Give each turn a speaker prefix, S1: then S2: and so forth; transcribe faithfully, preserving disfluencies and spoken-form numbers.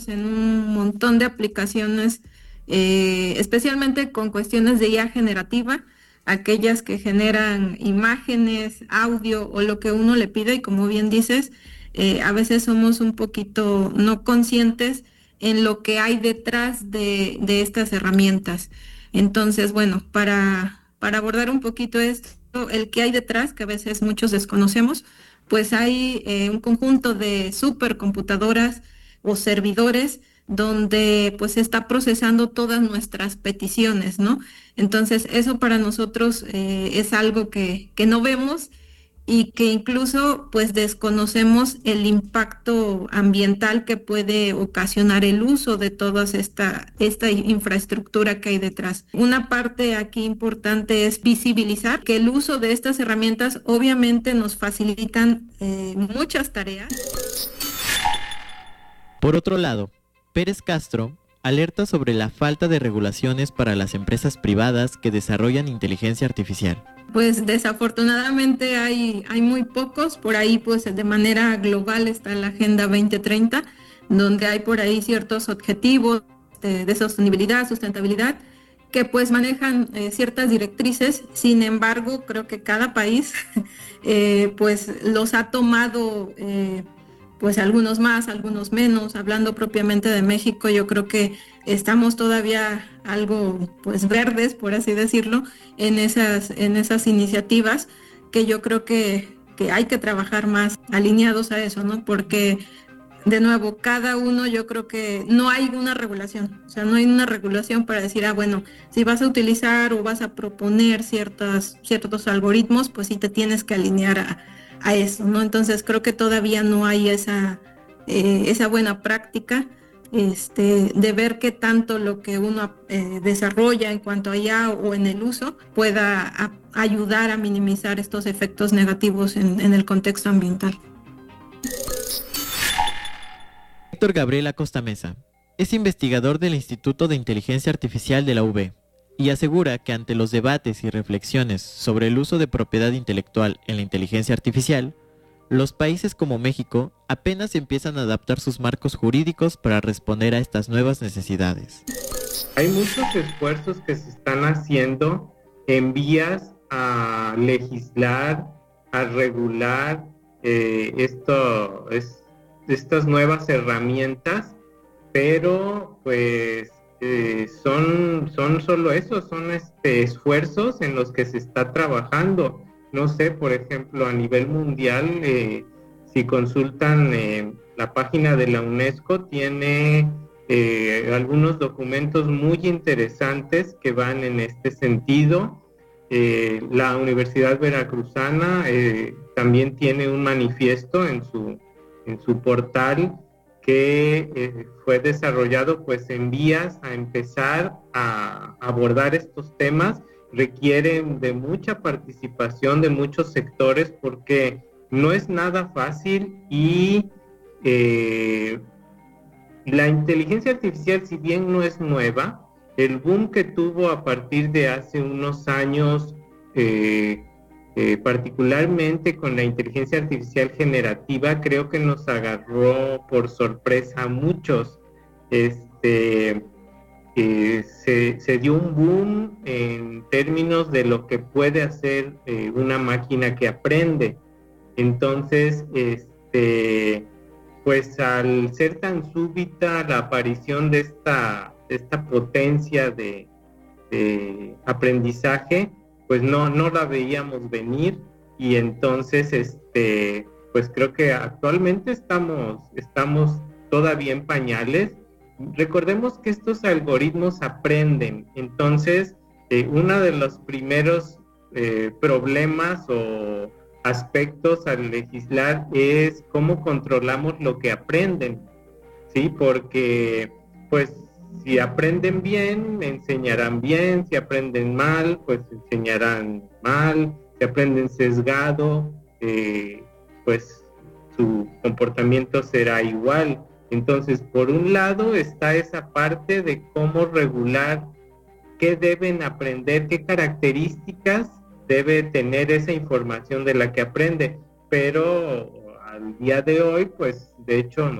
S1: en un montón de aplicaciones, eh, especialmente con cuestiones de I A generativa, aquellas que generan imágenes, audio o lo que uno le pide, y como bien dices, eh, a veces somos un poquito no conscientes en lo que hay detrás de, de estas herramientas. Entonces, bueno, para, para abordar un poquito esto, el que hay detrás, que a veces muchos desconocemos, pues hay eh, un conjunto de supercomputadoras o servidores donde pues se está procesando todas nuestras peticiones, ¿no? Entonces, eso para nosotros eh, es algo que, que no vemos y que incluso pues desconocemos el impacto ambiental que puede ocasionar el uso de toda esta, esta infraestructura que hay detrás. Una parte aquí importante es visibilizar que el uso de estas herramientas obviamente nos facilitan eh, muchas tareas.
S2: Por otro lado, Pérez Castro alerta sobre la falta de regulaciones para las empresas privadas que desarrollan inteligencia artificial.
S1: Pues desafortunadamente hay, hay muy pocos, por ahí pues de manera global está la Agenda veinte treinta, donde hay por ahí ciertos objetivos de, de sostenibilidad, sustentabilidad, que pues manejan eh, ciertas directrices. Sin embargo, creo que cada país eh, pues los ha tomado, eh, pues algunos más, algunos menos. Hablando propiamente de México, yo creo que estamos todavía algo pues verdes, por así decirlo, en esas, en esas iniciativas, que yo creo que, que hay que trabajar más alineados a eso, ¿no? Porque de nuevo, cada uno, yo creo que no hay una regulación, o sea, no hay una regulación para decir, ah, bueno, si vas a utilizar o vas a proponer ciertas, ciertos algoritmos, pues sí te tienes que alinear a, a eso, ¿no? Entonces creo que todavía no hay esa, eh, esa buena práctica, este, de ver qué tanto lo que uno eh, desarrolla en cuanto a I A o en el uso pueda a, ayudar a minimizar estos efectos negativos en, en el contexto ambiental.
S2: Héctor Gabriel Acosta Mesa es investigador del Instituto de Inteligencia Artificial de la U B y asegura que ante los debates y reflexiones sobre el uso de propiedad intelectual en la inteligencia artificial, los países como México apenas empiezan a adaptar sus marcos jurídicos para responder a estas nuevas necesidades.
S3: Hay muchos esfuerzos que se están haciendo en vías a legislar, a regular eh, esto, es, estas nuevas herramientas, pero pues eh, son, son solo eso, son este, esfuerzos en los que se está trabajando. No sé, por ejemplo, a nivel mundial, eh, si consultan eh, la página de la UNESCO, tiene eh, algunos documentos muy interesantes que van en este sentido. Eh, la Universidad Veracruzana eh, también tiene un manifiesto en su, en su portal que eh, fue desarrollado pues en vías a empezar a abordar estos temas. Requieren de mucha participación de muchos sectores porque no es nada fácil y eh, la inteligencia artificial, si bien no es nueva, el boom que tuvo a partir de hace unos años, eh, eh, particularmente con la inteligencia artificial generativa, creo que nos agarró por sorpresa a muchos. Este, eh, se, se dio un boom en términos de lo que puede hacer eh, una máquina que aprende. Entonces, este, pues al ser tan súbita la aparición de esta, de esta potencia de, de aprendizaje, pues no, no la veíamos venir y entonces, este, pues creo que actualmente estamos, estamos todavía en pañales. Recordemos que estos algoritmos aprenden, entonces eh, uno de los primeros eh, problemas o aspectos al legislar es cómo controlamos lo que aprenden, ¿sí? Porque pues si aprenden bien, enseñarán bien, si aprenden mal, pues enseñarán mal, si aprenden sesgado, eh, pues su comportamiento será igual. Entonces, por un lado está esa parte de cómo regular qué deben aprender, qué características debe tener esa información de la que aprende, pero al día de hoy, pues de hecho